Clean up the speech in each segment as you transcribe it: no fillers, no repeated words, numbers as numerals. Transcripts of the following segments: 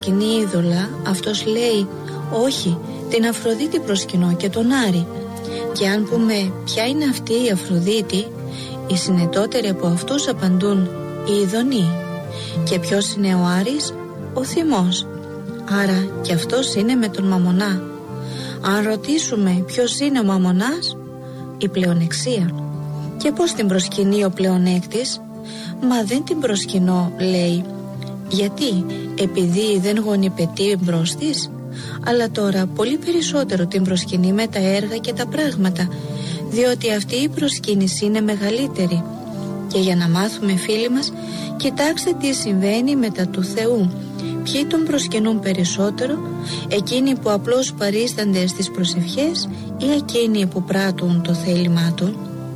προσκυνεί είδωλα, αυτός λέει όχι, την Αφροδίτη προσκυνώ και τον Άρη. Και αν πούμε ποια είναι αυτή η Αφροδίτη, οι συνετότεροι από αυτούς απαντούν η Ειδονή. Και ποιος είναι ο Άρης? Ο Θυμός. Άρα και αυτός είναι με τον Μαμονά. Αν ρωτήσουμε ποιος είναι ο Μαμονάς, η πλεονεξία. Και πώς την προσκυνεί ο πλεονέκτης? Μα δεν την προσκυνώ, λέει. Γιατί? Επειδή δεν γονιπετεί μπρος της? Αλλά τώρα πολύ περισσότερο την προσκυνεί με τα έργα και τα πράγματα, διότι αυτή η προσκύνηση είναι μεγαλύτερη. Και για να μάθουμε, φίλοι μας, κοιτάξτε τι συμβαίνει μετά του Θεού. Ποιοι τον προσκυνούν περισσότερο, εκείνοι που απλώς παρίστανται στις προσευχές ή εκείνοι που πράττουν το θέλημά του?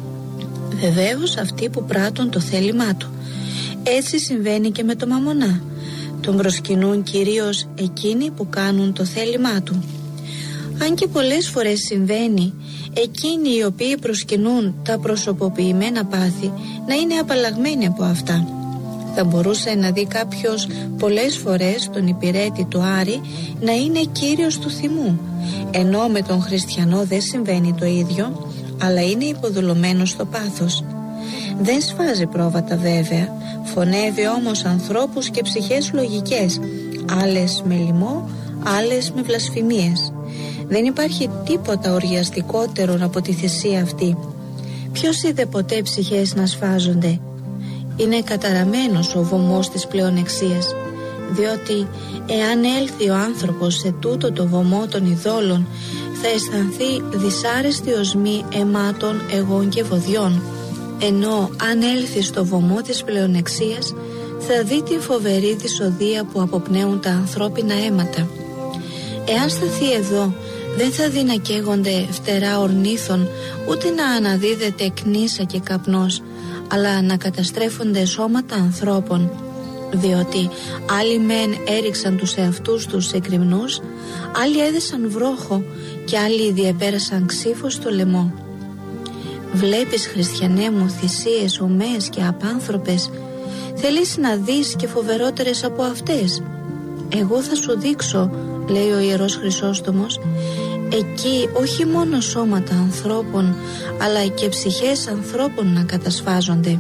Βεβαίως αυτοί που πράττουν το θέλημά του. Έτσι συμβαίνει και με το Μαμονά. Τον προσκυνούν κυρίως εκείνοι που κάνουν το θέλημά του. Αν και πολλές φορές συμβαίνει εκείνοι οι οποίοι προσκυνούν τα προσωποποιημένα πάθη να είναι απαλλαγμένοι από αυτά. Θα μπορούσε να δει κάποιος πολλές φορές τον υπηρέτη του Άρη να είναι κύριος του θυμού, ενώ με τον χριστιανό δεν συμβαίνει το ίδιο, αλλά είναι υποδουλωμένος στο πάθος. Δεν σφάζει πρόβατα βέβαια, φωνεύει όμως ανθρώπους και ψυχές λογικές, άλλες με λοιμό, άλλες με βλασφημίες. Δεν υπάρχει τίποτα οργιαστικότερο από τη θυσία αυτή. Ποιος είδε ποτέ ψυχές να σφάζονται? Είναι καταραμένος ο βωμός της πλεονεξίας, διότι εάν έλθει ο άνθρωπος σε τούτο το βωμό των ειδόλων, θα αισθανθεί δυσάρεστη οσμή αιμάτων, εγών και βοδιών, ενώ αν έλθει στο βωμό της πλεονεξίας θα δει τη φοβερή δυσοδεία που αποπνέουν τα ανθρώπινα αίματα. Εάν σταθεί εδώ, δεν θα δει να καίγονται φτερά ορνήθων, ούτε να αναδίδεται κνήσα και καπνός, αλλά να καταστρέφονται σώματα ανθρώπων, διότι άλλοι μεν έριξαν τους εαυτούς τους σε κρημνούς, άλλοι έδεσαν βρόχο και άλλοι διεπέρασαν ξύφο στο λαιμό. Βλέπεις, χριστιανέ μου, θυσίες ομαίες και απάνθρωπες? Θέλεις να δεις και φοβερότερες από αυτές? Εγώ θα σου δείξω, λέει ο Ιερός Χρυσόστομος, εκεί όχι μόνο σώματα ανθρώπων, αλλά και ψυχές ανθρώπων να κατασφάζονται.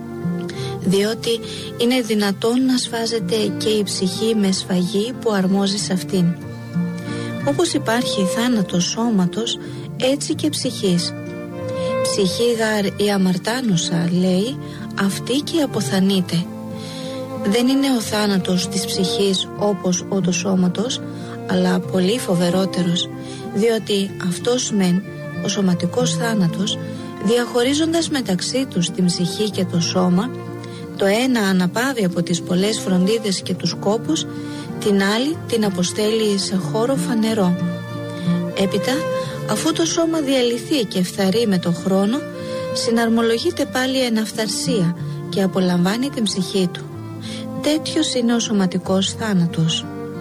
Διότι είναι δυνατόν να σφάζεται και η ψυχή με σφαγή που αρμόζει σε αυτήν. Όπως υπάρχει θάνατος σώματος, έτσι και ψυχής. Ψυχή γαρ η αμαρτάνουσα, λέει, αυτή και αποθανείται. Δεν είναι ο θάνατος της ψυχής όπως ο του σώματος, αλλά πολύ φοβερότερος, διότι αυτός μεν, ο σωματικός θάνατος, διαχωρίζοντας μεταξύ τους την ψυχή και το σώμα, το ένα αναπαύει από τις πολλές φροντίδες και τους κόπους, την άλλη την αποστέλει σε χώρο φανερό. Έπειτα, αφού το σώμα διαλυθεί και φθαρεί με το χρόνο, συναρμολογείται πάλι εν αυθαρσία και απολαμβάνει την ψυχή του. Τέτοιος είναι ο σωματικός θάνατος.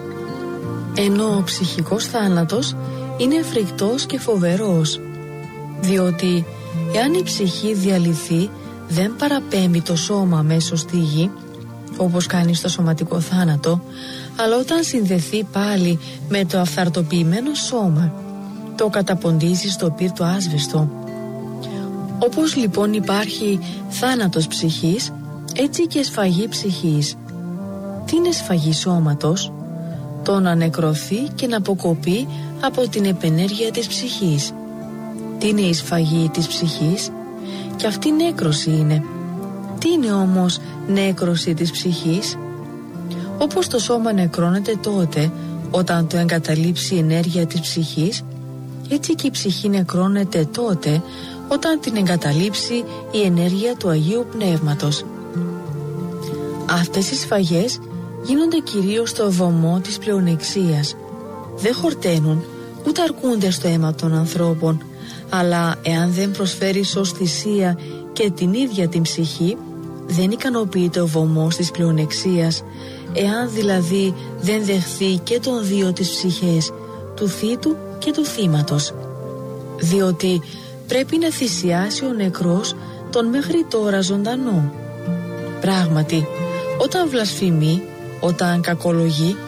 Ενώ ο ψυχικός θάνατος είναι φρικτός και φοβερός, διότι εάν η ψυχή διαλυθεί δεν παραπέμπει το σώμα μέσω στη γη, όπως κάνει στο σωματικό θάνατο, αλλά όταν συνδεθεί πάλι με το αυθαρτοποιημένο σώμα, το καταποντίζει στο πύρτο άσβεστο. Όπως λοιπόν υπάρχει θάνατος ψυχής, έτσι και σφαγή ψυχής. Τι είναι σφαγή σώματος? Το να νεκρωθεί και να αποκοπεί από την επενέργεια της ψυχής. Τι είναι η σφαγή της ψυχής? Και αυτή νέκρωση είναι. Τι είναι όμως νέκρωση της ψυχής? Όπως το σώμα νεκρώνεται τότε όταν το εγκαταλείψει η ενέργεια της ψυχής, έτσι και η ψυχή νεκρώνεται τότε όταν την εγκαταλείψει η ενέργεια του Αγίου Πνεύματος. Αυτές οι σφαγές γίνονται κυρίως στο βωμό της πλεονεξίας. Δεν χορταίνουν ούτε αρκούνται στο αίμα των ανθρώπων, αλλά εάν δεν προσφέρεις ως θυσία και την ίδια την ψυχή, δεν ικανοποιείται ο βωμός της πλεονεξίας, εάν δηλαδή δεν δεχθεί και τον δύο τις ψυχές, του θήτου και του θύματος. Διότι πρέπει να θυσιάσει ο νεκρός τον μέχρι τώρα ζωντανό. Πράγματι, όταν βλασφημεί, όταν κακολογεί,